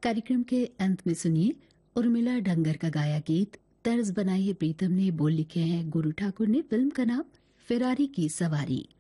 कार्यक्रम के अंत में सुनिए उर्मिला ढंगर का गाया गीत। तर्ज बनाई है प्रीतम ने, बोल लिखे हैं गुरु ठाकुर ने। फिल्म का नाम फिरारी की सवारी।